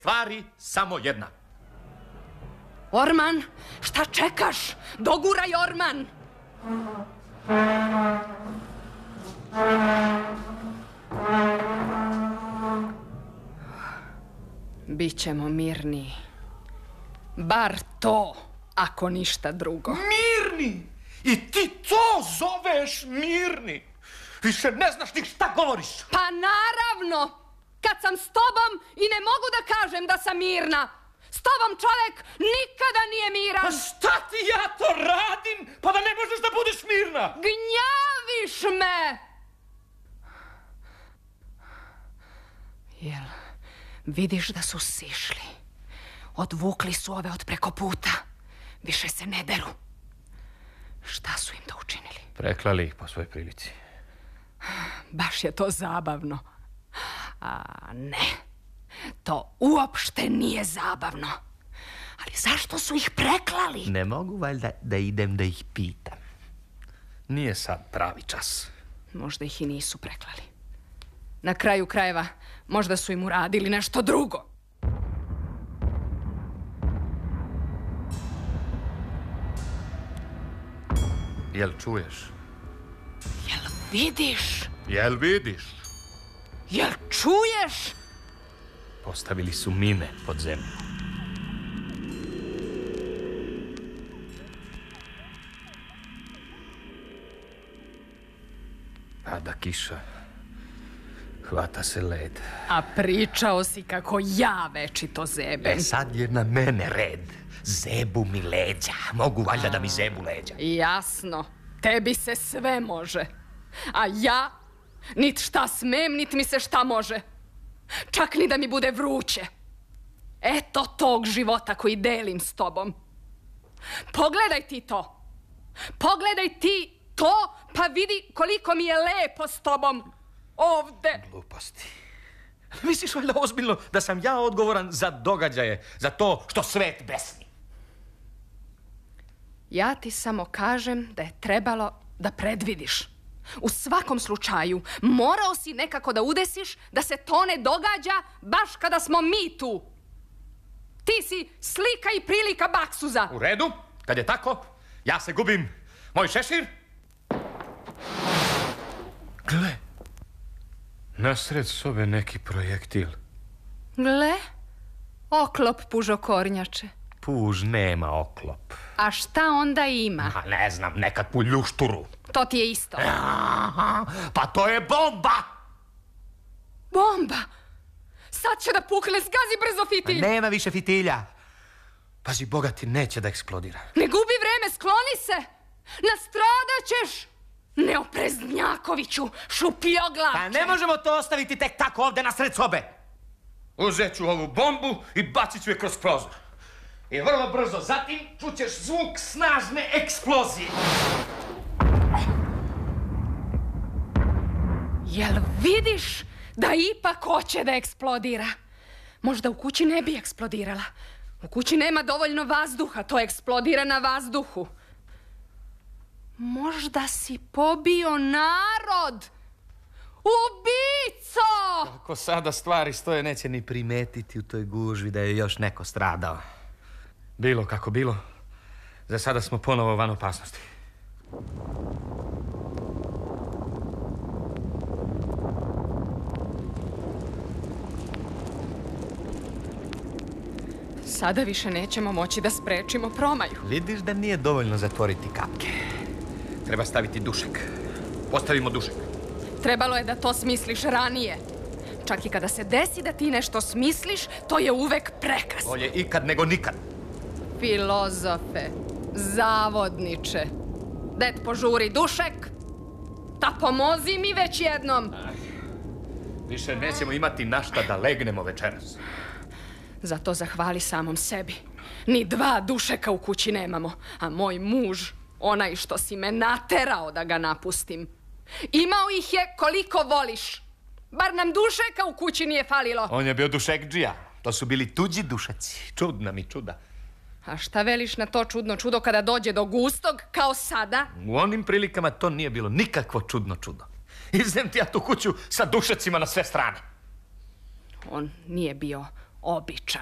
Stvari samo jedna. Orman, šta čekaš? Doguraj, Orman! Bićemo mirni. Bar to, ako ništa drugo. Mirni? I ti to zoveš mirni? Više ne znaš ni šta govoriš. Pa naravno! Kad sam s tobom i ne mogu da kažem da sam mirna. S tobom čovek nikada nije miran. Pa šta ti ja to radim, pa da ne možeš da budeš mirna? Gnjaviš me! Jel, vidiš da su sišli? Odvukli su ove od preko puta. Više se ne deru. Šta su im to učinili? Preklali ih po svoj prilici. Baš je to zabavno. A ne, to uopšte nije zabavno. Ali zašto su ih preklali? Ne mogu valjda da idem da ih pitam. Nije sad pravi čas. Možda ih i nisu preklali. Na kraju krajeva, možda su im uradili nešto drugo. Jel čuješ? Jel vidiš? Jel vidiš? Jel čuješ? Postavili su mine pod zemlju. Pada kiša. Hvata se led. A pričao si kako ja večito zebem. Sad je na mene red. Zebu mi leđa. Mogu valjda da mi zebu leđa. Jasno. Tebi se sve može. A ja, nit šta smem, nit mi se šta može. Čak ni da mi bude vruće. Eto tog života koji delim s tobom. Pogledaj ti to. Pogledaj ti to, pa vidi koliko mi je lepo s tobom. Ovde. Gluposti. Misliš valjda ozbiljno da sam ja odgovoran za događaje, za to što svet besni? Ja ti samo kažem da je trebalo da predvidiš. U svakom slučaju, morao si nekako da udesiš da se to ne događa baš kada smo mi tu. Ti si slika i prilika baksuza. U redu, kad je tako, ja se gubim. Moj šešir? Gle, nasred sobe neki projektil. Gle, oklop pužokornjače. Puž nema oklop. A šta onda ima? A ne znam, nekakvu ljušturu. To ti je isto. Pa to je bomba! Bomba? Sad će da pukne, zgazi brzo fitilj. Nema više fitilja. Pazi, Boga ti neće da eksplodira. Ne gubi vreme, skloni se. Nastradat ćeš. Neopreznjakoviću, šupljoglavče. Pa ne možemo to ostaviti tek tako ovde nasred sobe. Uzet ću ovu bombu i bacit ću je kroz prozor. I vrlo brzo zatim čućeš zvuk snažne eksplozije. Jel vidiš da ipak hoće da eksplodira? Možda u kući ne bi eksplodirala. U kući nema dovoljno vazduha, to eksplodira na vazduhu. Možda si pobio narod. Ubico! Ako sada stvari stoje, neće ni primetiti u toj gužvi da je još neko stradao. Bilo kako bilo, za sada smo ponovo van opasnosti. Sada više nećemo moći da sprečimo promaju. Vidiš da nije dovoljno zatvoriti kapke. Treba staviti dušek. Postavimo dušek. Trebalo je da to smisliš ranije. Čak i kada se desi da ti nešto smisliš, to je uvek prekasno. Bolje ikad nego nikad. Filozofe, zavodniče, det požuri dušek, ta pomozi mi već jednom. Više nećemo imati na šta da legnemo večeras. Zato zahvali samom sebi. Ni 2 dušeka u kući nemamo, a moj muž, onaj što si me naterao da ga napustim, imao ih je koliko voliš. Bar nam dušeka u kući nije falilo. On je bio dušekdžija. To su bili tuđi dušaci. Čudna mi čuda. A šta veliš na to čudno čudo kada dođe do gustog, kao sada? U onim prilikama to nije bilo nikakvo čudno čudo. Izem ti ja tu kuću sa dušecima na sve strane. On nije bio običan.